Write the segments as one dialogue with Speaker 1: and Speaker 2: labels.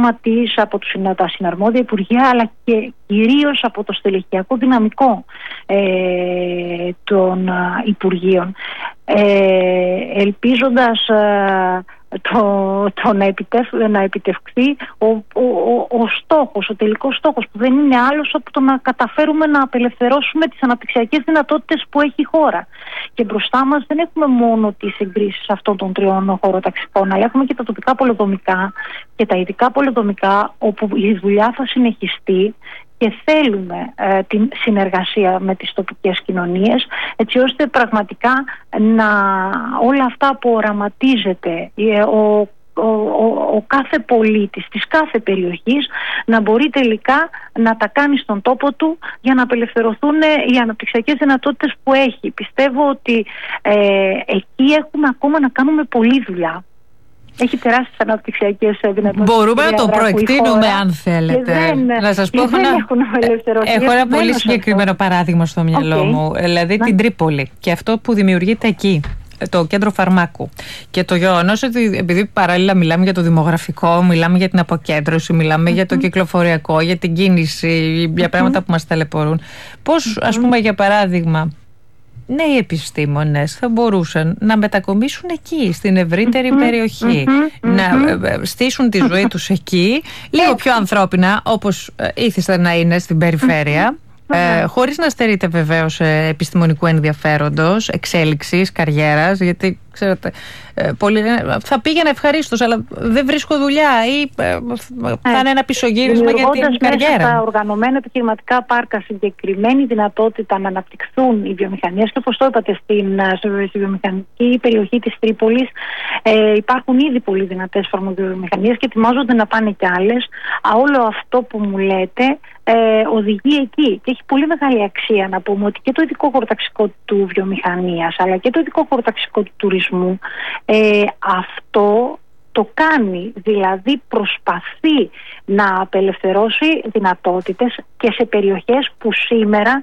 Speaker 1: πρόγραμμα από τα συναρμόδια υπουργεία, αλλά και κυρίως από το στελεχειακό δυναμικό των υπουργείων, ελπίζοντας να επιτευχθεί ο στόχος, ο τελικός στόχος, που δεν είναι άλλος από το να καταφέρουμε να απελευθερώσουμε τις αναπτυξιακές δυνατότητες που έχει η χώρα. Και μπροστά μας δεν έχουμε μόνο τις εγκρίσεις αυτών των 3 χωροταξικών, αλλά έχουμε και τα τοπικά πολεοδομικά και τα ειδικά πολεοδομικά, όπου η δουλειά θα συνεχιστεί και θέλουμε την συνεργασία με τις τοπικές κοινωνίες, έτσι ώστε πραγματικά όλα αυτά που οραματίζεται ο κάθε πολίτης της κάθε περιοχής να μπορεί τελικά να τα κάνει στον τόπο του για να απελευθερωθούν οι αναπτυξιακές δυνατότητες που έχει. Πιστεύω ότι εκεί έχουμε ακόμα να κάνουμε πολλή δουλειά. Έχει τεράστιες αναπτυξιακές δυνατότητες.
Speaker 2: Μπορούμε να το προεκτείνουμε, αν θέλετε. Να σας πω, έχω ένα πολύ συγκεκριμένο παράδειγμα στο μυαλό μου. Δηλαδή την Τρίπολη και αυτό που δημιουργείται εκεί, το κέντρο φαρμάκου. Και το γεγονός ότι, επειδή παράλληλα μιλάμε για το δημογραφικό, μιλάμε για την αποκέντρωση, μιλάμε για το κυκλοφοριακό, για την κίνηση, για πράγματα που μας ταλαιπωρούν. Πώς, ας πούμε, για παράδειγμα, νέοι επιστήμονες θα μπορούσαν να μετακομίσουν εκεί, στην ευρύτερη περιοχή, να στήσουν τη ζωή τους εκεί, λίγο πιο ανθρώπινα, όπως ήθισαν να είναι στην περιφέρεια, χωρίς να στερείται βεβαίως επιστημονικού ενδιαφέροντος, εξέλιξης, καριέρας, γιατί ξέρετε, πολλοί θα πήγαινε ευχαρίστως, αλλά δεν βρίσκω δουλειά ή θα είναι ένα πισωγύρισμα για την καριέρα.
Speaker 1: Μέσα στα οργανωμένα επιχειρηματικά πάρκα συγκεκριμένη δυνατότητα να αναπτυχθούν οι βιομηχανίες, και όπως το είπατε, στη βιομηχανική περιοχή της Τρίπολης υπάρχουν ήδη πολύ δυνατές φαρμακοβιομηχανίες και ετοιμάζονται να πάνε κι άλλες. Όλο αυτό που μου λέτε οδηγεί εκεί, και έχει πολύ μεγάλη αξία να πούμε ότι και το ειδικό χωροταξικό του βιομηχανίας αλλά και το ειδικό χωροταξικό του τουρισμού αυτό το κάνει, δηλαδή προσπαθεί να απελευθερώσει δυνατότητες και σε περιοχές που σήμερα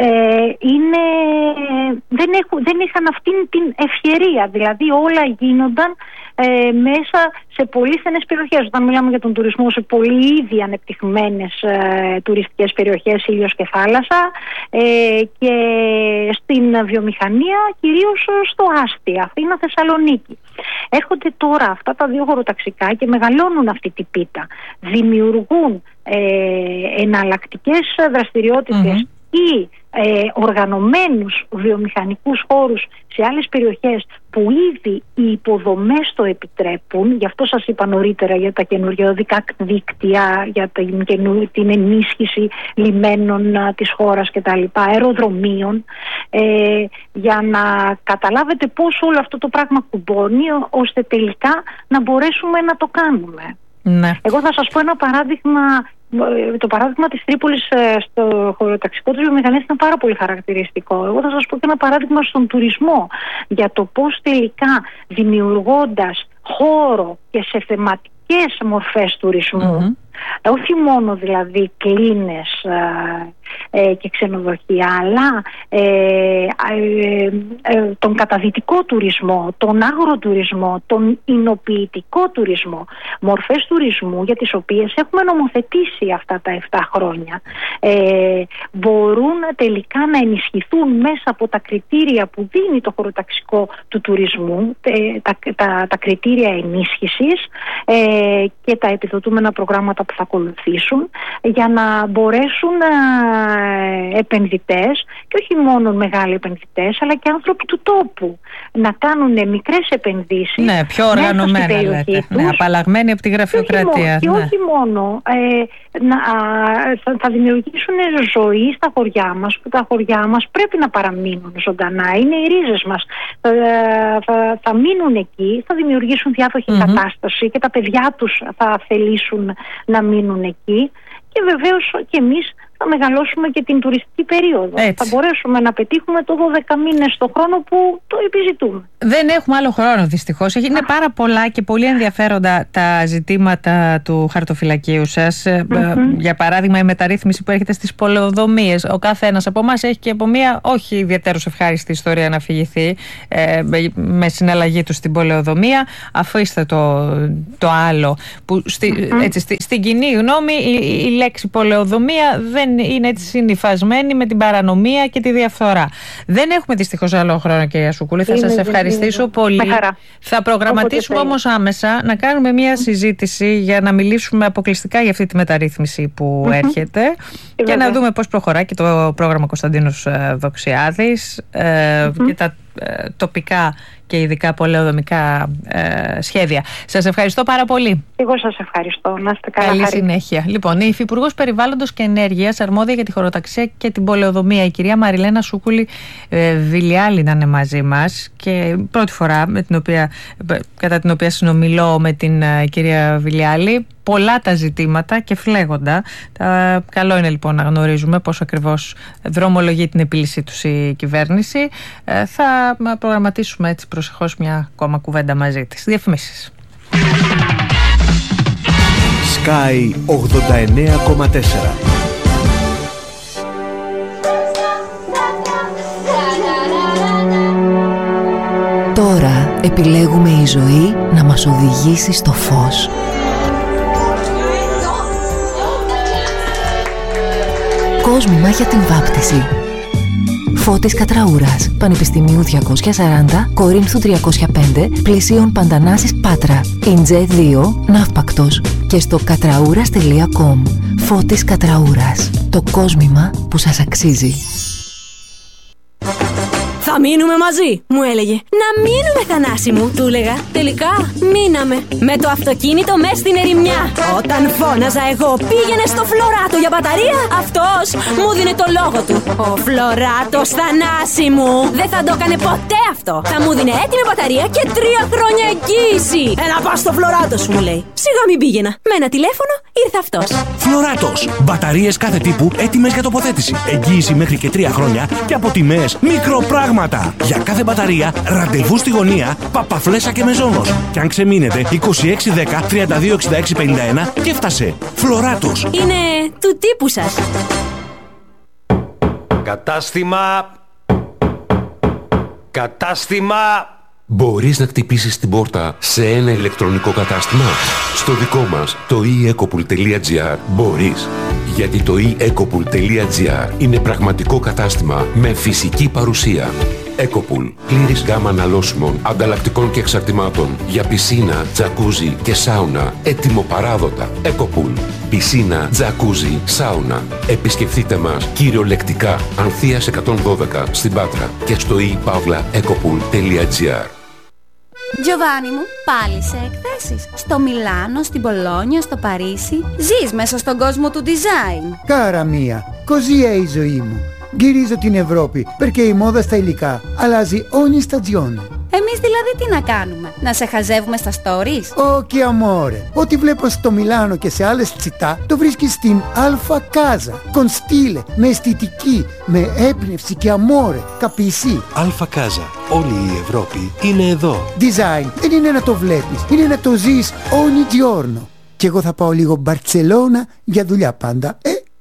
Speaker 1: δεν είχαν αυτήν την ευκαιρία, δηλαδή όλα γίνονταν μέσα σε πολύ στενές περιοχές. Όταν μιλάμε για τον τουρισμό σε πολύ ήδη ανεπτυγμένες τουριστικές περιοχές, ήλιος και θάλασσα, και στην βιομηχανία κυρίως στο Άστι, Αθήνα, Θεσσαλονίκη. Έρχονται τώρα αυτά τα 2 χωροταξικά και μεγαλώνουν αυτή την πίτα. Δημιουργούν εναλλακτικές δραστηριότητες ή οργανωμένους βιομηχανικούς χώρους σε άλλες περιοχές που ήδη οι υποδομές το επιτρέπουν. Γι' αυτό σας είπα νωρίτερα για τα καινούργια δίκτυα, για την ενίσχυση λιμένων της χώρας κτλ, αεροδρομίων, για να καταλάβετε πώς όλο αυτό το πράγμα κουμπώνει ώστε τελικά να μπορέσουμε να το κάνουμε.
Speaker 2: Ναι.
Speaker 1: Εγώ θα σας πω ένα παράδειγμα. Το παράδειγμα της Τρίπολης στο χωροταξικό της βιομηχανίας ήταν πάρα πολύ χαρακτηριστικό. Εγώ θα σας πω και ένα παράδειγμα στον τουρισμό για το πώς τελικά δημιουργώντας χώρο και σε θεματικές μορφές τουρισμού, όχι μόνο δηλαδή κλίνες και ξενοδοχεία, αλλά τον καταδυτικό τουρισμό, τον αγροτουρισμό, τον εινοποιητικό τουρισμό, μορφές τουρισμού για τις οποίες έχουμε νομοθετήσει αυτά τα 7 χρόνια, μπορούν τελικά να ενισχυθούν μέσα από τα κριτήρια που δίνει το χωροταξικό του τουρισμού, τα κριτήρια ενίσχυσης και τα επιδοτούμενα προγράμματα που θα ακολουθήσουν, για να μπορέσουν επενδυτές, και όχι μόνο μεγάλοι επενδυτές, αλλά και άνθρωποι του τόπου, να κάνουν μικρές επενδύσεις.
Speaker 2: Ναι, πιο οργανωμένα λέτε. Ναι, απαλλαγμένοι από τη γραφειοκρατία.
Speaker 1: Και όχι μόνο θα δημιουργήσουν ζωή στα χωριά μας, που τα χωριά μας πρέπει να παραμείνουν ζωντανά. Είναι οι ρίζες μας. Θα μείνουν εκεί, θα δημιουργήσουν διάδοχη κατάσταση και τα παιδιά τους θα θελήσουν να μείνουν εκεί, και βεβαίως και εμείς θα μεγαλώσουμε και την τουριστική περίοδο. Θα μπορέσουμε να πετύχουμε το 12 μήνες το χρόνο που το επιζητούμε.
Speaker 2: Δεν έχουμε άλλο χρόνο δυστυχώς. Είναι πάρα πολλά και πολύ ενδιαφέροντα τα ζητήματα του χαρτοφυλακίου σας. Για παράδειγμα, η μεταρρύθμιση που έρχεται στις πολεοδομίες. Ο κάθε ένας από εμάς έχει και από μια όχι ιδιαίτερως ευχάριστη ιστορία να αφηγηθεί με συναλλαγή του στην πολεοδομία. Αφήστε το άλλο που στην κοινή γνώμη η λέξη πολεοδομία δεν είναι έτσι συνυφασμένη με την παρανομία και τη διαφθορά. Δεν έχουμε δυστυχώς άλλο χρόνο, κυρία Σούκουλη. Θα σας ευχαριστήσω πολύ. Θα προγραμματίσουμε όμως άμεσα να κάνουμε μια συζήτηση για να μιλήσουμε αποκλειστικά για αυτή τη μεταρρύθμιση που έρχεται και να δούμε πώς προχωράει και το πρόγραμμα Κωνσταντίνος Δοξιάδης και τα τοπικά και ειδικά πολεοδομικά σχέδια. Σας ευχαριστώ πάρα πολύ.
Speaker 1: Εγώ σας ευχαριστώ. Να είστε καλά.
Speaker 2: Καλή συνέχεια. Λοιπόν, η Υφυπουργός Περιβάλλοντος και Ενέργειας, αρμόδια για τη χωροταξία και την πολεοδομία, η κυρία Μαριλένα Σούκουλη Βιλιάλη, ήταν μαζί μας και πρώτη φορά κατά την οποία συνομιλώ με την κυρία Βιλιάλη. Πολλά τα ζητήματα και φλέγοντα. Καλό είναι λοιπόν να γνωρίζουμε πώς ακριβώς δρομολογεί την επίλυσή τους η κυβέρνηση. Θα προγραμματίσουμε έτσι προσεχώς μια ακόμα κουβέντα μαζί της. Διαφημίσεις.
Speaker 3: Sky 89,4.
Speaker 4: Τώρα επιλέγουμε η ζωή να μας οδηγήσει στο φως. Κόσμημα για την βάπτιση. Φώτης Κατραούρας, Πανεπιστημίου 240, Κορίνθου 305, πλησίων Παντανάσης Πάτρα. Ιντζέ 2, Ναύπακτος. Και στο κατραούρας.com. Φώτης Κατραούρας. Το κόσμημα που σας αξίζει.
Speaker 5: Θα μείνουμε μαζί, μου έλεγε. Να μείνουμε, Θανάση μου, του έλεγα. Τελικά μείναμε. Με το αυτοκίνητο μες στην ερημιά. Όταν φώναζα εγώ πήγαινε στο Φλωράτο για μπαταρία, αυτός μου δίνε το λόγο του. Ο Φλωράτος, Θανάση μου, δεν θα το έκανε ποτέ αυτό. Θα μου δίνε έτοιμη μπαταρία και 3 χρόνια εγγύηση. Να πας στο Φλωράτο σου, μου λέει. Σιγά μην πήγαινα. Με ένα τηλέφωνο ήρθε αυτός.
Speaker 3: Φλωράτος. Μπαταρίες κάθε τύπου έτοιμες για τοποθέτηση. Εγγύηση μέχρι και 3 χρόνια και από τιμές μικροπράγματα. Για κάθε μπαταρία, ραντεβού στη γωνία, Παπαφλέσσα και Μεζόνος. Και αν ξεμείνετε, 2610 326651 και έφτασε. Φλωράτος.
Speaker 5: Είναι του τύπου σας.
Speaker 6: Κατάστημα. Μπορείς να χτυπήσεις την πόρτα σε ένα ηλεκτρονικό κατάστημα? Στο δικό μας, το eEcopool.gr, μπορείς. Γιατί το eEcopool.gr είναι πραγματικό κατάστημα με φυσική παρουσία. Ecopool. Πλήρης γάμα αναλώσιμων, ανταλλακτικών και εξαρτημάτων για πισίνα, τζακούζι και σάουνα. Έτοιμο παράδοτα. Ecopool. Πισίνα, τζακούζι, σάουνα. Επισκεφτείτε μας κυριολεκτικά. Ανθείας 112 στην Πάτρα και στο ePavlaEcopool.gr.
Speaker 7: Giovanni μου, πάλι σε εκθέσεις. Στο Μιλάνο, στην Πολόνια, στο Παρίσι. Ζεις μέσα στον κόσμο του design.
Speaker 8: Κάρα μία, così è η ζωή μου. Γυρίζω την Ευρώπη, perché η μόδα στα υλικά αλλάζει ogni stagione.
Speaker 7: Εμείς δηλαδή τι να κάνουμε, να σε χαζεύουμε στα stories?
Speaker 8: Όχι amore, ό,τι βλέπω στο Μιλάνο και σε άλλες τσιτά το βρίσκεις στην Alfa Casa. Con stile, με αισθητική, με έμπνευση και amore, capisci?
Speaker 3: Alfa Casa. Όλη η Ευρώπη είναι εδώ.
Speaker 8: Design δεν είναι να το βλέπεις, είναι να το ζεις ogni giorno. Και εγώ θα πάω λίγο Μπαρτσελώνα για δουλειά πάντα,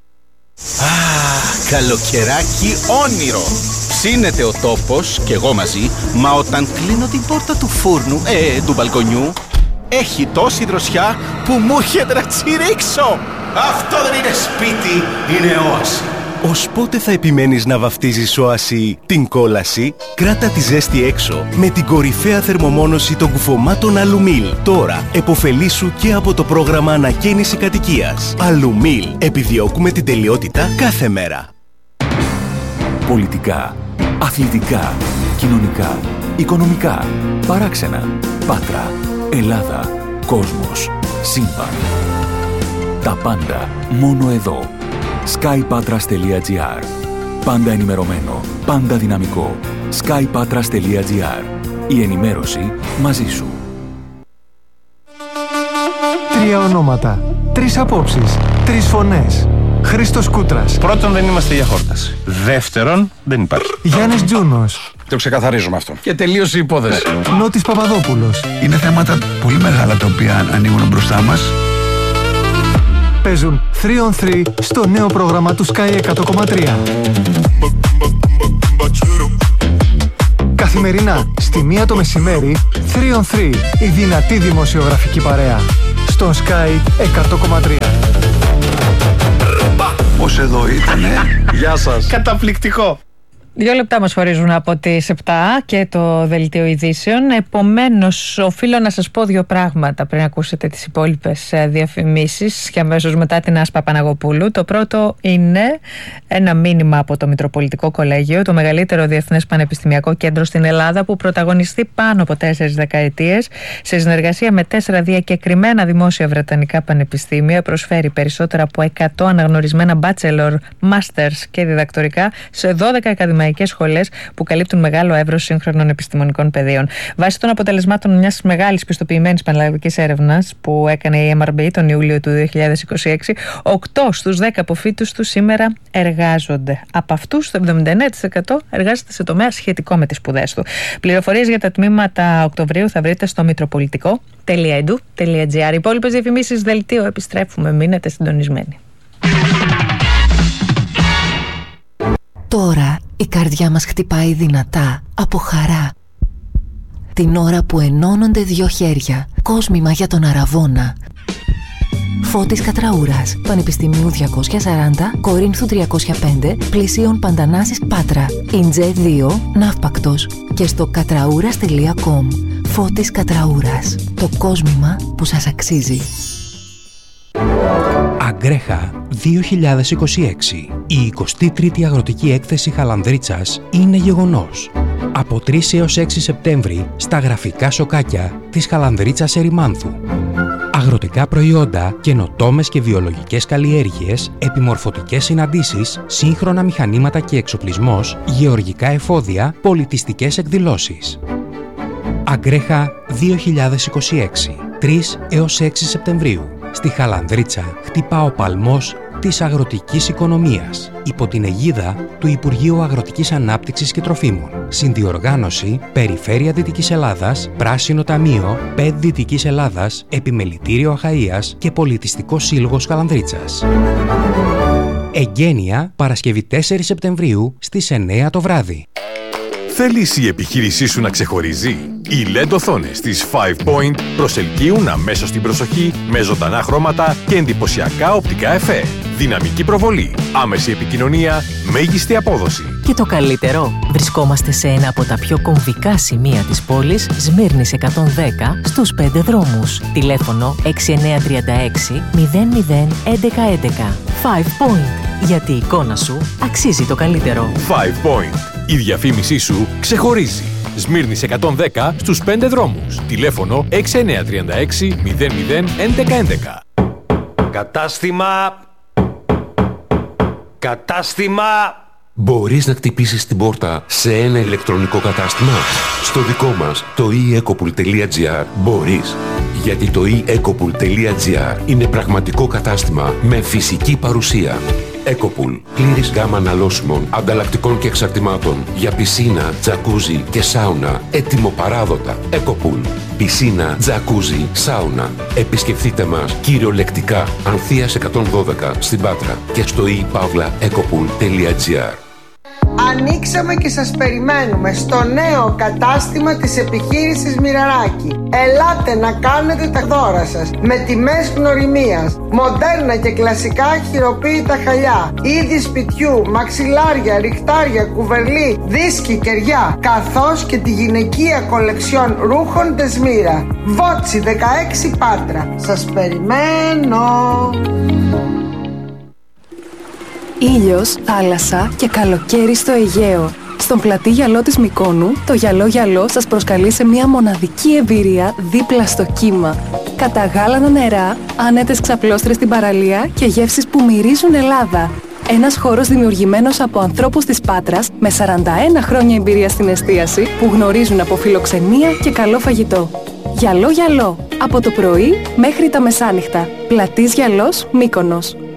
Speaker 9: καλοκαιράκι όνειρο. Ψήνεται ο τόπος και εγώ μαζί, μα όταν κλείνω την πόρτα του φούρνου, του μπαλκονιού, έχει τόση δροσιά που μου έρχεται να τσιρίξω.
Speaker 10: Αυτό δεν είναι σπίτι, είναι όαση.
Speaker 3: Ως πότε θα επιμένεις να βαφτίζεις όαση την κόλαση? Κράτα τη ζέστη έξω με την κορυφαία θερμομόνωση των κουφωμάτων Αλουμίλ. Τώρα εποφελήσου και από το πρόγραμμα ανακαίνιση κατοικίας. Αλουμίλ. Επιδιώκουμε την τελειότητα κάθε μέρα.
Speaker 11: Πολιτικά, αθλητικά, κοινωνικά, οικονομικά, παράξενα, Πάτρα, Ελλάδα, κόσμος, σύμπαν. Τα πάντα μόνο εδώ. skypatras.gr. Πάντα ενημερωμένο, πάντα δυναμικό. skypatras.gr. Η ενημέρωση μαζί σου.
Speaker 12: 3 ονόματα, 3 απόψεις, 3 φωνές. Χρήστος Κούτρας.
Speaker 13: Πρώτον, δεν είμαστε για χόρταση. Δεύτερον, δεν υπάρχει.
Speaker 12: Γιάννης Τζούνος.
Speaker 13: Το ξεκαθαρίζουμε αυτό. Και τελείωσε η υπόθεση.
Speaker 12: Νότης Παπαδόπουλος.
Speaker 14: Είναι θέματα πολύ μεγάλα τα οποία ανοίγουν μπροστά μας.
Speaker 12: Παίζουν 3 on 3 στο νέο πρόγραμμα του Sky 100,3. Καθημερινά, στη 1 το μεσημέρι, 3 on 3, η δυνατή δημοσιογραφική παρέα. Στον Sky 100,3.
Speaker 14: Πώς εδώ ήτανε.
Speaker 13: Γεια σας. Καταπληκτικό.
Speaker 2: 2 λεπτά μας χωρίζουν από τις 7 και το δελτίο ειδήσεων. Επομένως, οφείλω να σας πω 2 πράγματα πριν ακούσετε τις υπόλοιπες διαφημίσεις και αμέσως μετά την Άσπα Παναγοπούλου. Το πρώτο είναι ένα μήνυμα από το Μητροπολιτικό Κολέγιο, το μεγαλύτερο διεθνές πανεπιστημιακό κέντρο στην Ελλάδα, που πρωταγωνιστεί πάνω από 4 δεκαετίες σε συνεργασία με 4 διακεκριμένα δημόσια βρετανικά πανεπιστήμια. Προσφέρει περισσότερα από 100 αναγνωρισμένα bachelor, masters και διδακτορικά σε 12 ακαδημαϊκές σχολές που καλύπτουν μεγάλο εύρος σύγχρονων επιστημονικών πεδίων. Βάσει των αποτελεσμάτων μιας μεγάλης πιστοποιημένης πανελλαδικής έρευνας που έκανε η MRB τον Ιούλιο του 2026, 8 στους 10 αποφύτους του σήμερα εργάζονται. Από αυτούς, το 79% εργάζεται σε τομέα σχετικό με τις σπουδές του. Πληροφορίες για τα τμήματα Οκτωβρίου θα βρείτε στο mitropolitiko.edu.gr. Υπόλοιπες διαφημίσεις δελτίο. Επιστρέφουμε. Μείνετε συντονισμένοι.
Speaker 4: Τώρα η καρδιά μας χτυπάει δυνατά από χαρά. Την ώρα που ενώνονται 2 χέρια, κόσμημα για τον Αραβώνα. Φώτης Κατραούρας, Πανεπιστημίου 240, Κορίνθου 305, Πλησίων Παντανάσης Πάτρα, Ιντζέ 2, Ναύπακτος και στο κατραούρας.com. Φώτης Κατραούρας, το κόσμημα που σας αξίζει.
Speaker 15: Αγκρέχα 2026. Η 23η Αγροτική Έκθεση Χαλανδρίτσας είναι γεγονός. Από 3 έως 6 Σεπτέμβρη στα γραφικά σοκάκια της Χαλανδρίτσας Ερημάνθου. Αγροτικά προϊόντα, καινοτόμες και βιολογικές καλλιέργειες, επιμορφωτικές συναντήσεις, σύγχρονα μηχανήματα και εξοπλισμός, γεωργικά εφόδια, πολιτιστικές εκδηλώσεις. Αγκρέχα 2026. 3 έως 6 Σεπτεμβρίου. Στη Χαλανδρίτσα χτυπά ο παλμός της αγροτικής οικονομίας υπό την αιγίδα του Υπουργείου Αγροτικής Ανάπτυξης και Τροφίμων. Συνδιοργάνωση Περιφέρεια Δυτικής Ελλάδας, Πράσινο Ταμείο, ΠΕΔ Δυτικής Ελλάδας, Επιμελητήριο Αχαΐας και Πολιτιστικός Σύλλογος Χαλανδρίτσας. Εγγένεια Παρασκευή 4 Σεπτεμβρίου στις 9 το βράδυ.
Speaker 16: Θέλεις η επιχείρησή σου να ξεχωρίζει? Οι LED οθόνες της 5 Point προσελκύουν αμέσως την προσοχή με ζωντανά χρώματα και εντυπωσιακά οπτικά εφέ. Δυναμική προβολή, άμεση επικοινωνία, μέγιστη απόδοση.
Speaker 17: Και το καλύτερο, βρισκόμαστε σε ένα από τα πιο κομβικά σημεία της πόλης, Σμύρνης 110, στους 5 δρόμους. Τηλέφωνο 6936 00 1111. 5 Point. Γιατί η εικόνα σου αξίζει το καλύτερο.
Speaker 16: 5 Point. Η διαφήμισή σου ξεχωρίζει. Σμύρνης 110 στους 5 δρόμους. Τηλέφωνο 6936 00 1111.
Speaker 6: Κατάστημα. Μπορείς να χτυπήσεις την πόρτα σε ένα ηλεκτρονικό κατάστημα? Στο δικό μας, το eEcopool.gr, μπορείς. Γιατί το eEcopool.gr είναι πραγματικό κατάστημα με φυσική παρουσία. Ecopool. Πλήρης γάμα αναλώσιμων, ανταλλακτικών και εξαρτημάτων για πισίνα, τζακούζι και σάουνα. Έτοιμο παράδοτα. Ecopool. Πισίνα, τζακούζι, σάουνα. Επισκεφτείτε μας κυριολεκτικά Ανθείας 112 στην Πάτρα και στο ePavlaEcopool.gr.
Speaker 18: Ανοίξαμε και σας περιμένουμε στο νέο κατάστημα της επιχείρησης Μοιραράκη. Ελάτε να κάνετε τα δώρα σας με τιμές γνωριμίας, μοντέρνα και κλασικά χειροποίητα χαλιά, είδη σπιτιού, μαξιλάρια, ριχτάρια, κουβερλί, δίσκοι, κεριά, καθώς και τη γυναικεία κολεξιόν ρούχων Τεσμύρα. Βότσι 16 Πάτρα. Σας περιμένω.
Speaker 19: Ήλιος, θάλασσα και καλοκαίρι στο Αιγαίο. Στον πλατή γυαλό της Μυκόνου, το γυαλό σας προσκαλεί σε μια μοναδική εμπειρία δίπλα στο κύμα. Καταγάλανα νερά, άνετες ξαπλώστρες στην παραλία και γεύσεις που μυρίζουν Ελλάδα. Ένας χώρος δημιουργημένος από ανθρώπους της Πάτρας με 41 χρόνια εμπειρία στην εστίαση που γνωρίζουν από φιλοξενία και καλό φαγητό. Γυαλό, από το πρωί μέχρι τα μεσάνυχτα. Πλατής Γυαλός, Μύκονος.